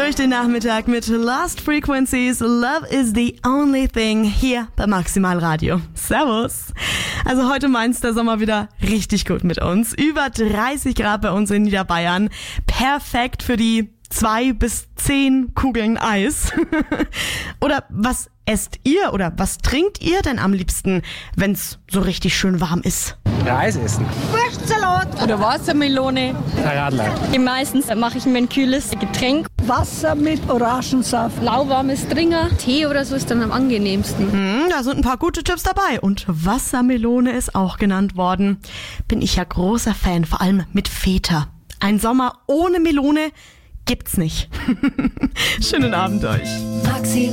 durch den Nachmittag mit Lost Frequencies. Love is the only thing hier bei Maximal Radio. Servus. Also heute meint's der Sommer wieder richtig gut mit uns. Über 30 Grad bei uns in Niederbayern. Perfekt für die 2 bis 10 Kugeln Eis. Oder was esst ihr oder was trinkt ihr denn am liebsten, wenn's so richtig schön warm ist? Reis essen. Wurstsalat oder Wassermelone. Radler. Meistens mache ich mir ein kühles Getränk. Wasser mit Orangensaft. Lauwarmes Stringer. Tee oder so ist dann am angenehmsten. Da sind ein paar gute Tipps dabei. Und Wassermelone ist auch genannt worden. Bin ich ja großer Fan, vor allem mit Feta. Ein Sommer ohne Melone gibt's nicht. Schönen Abend euch.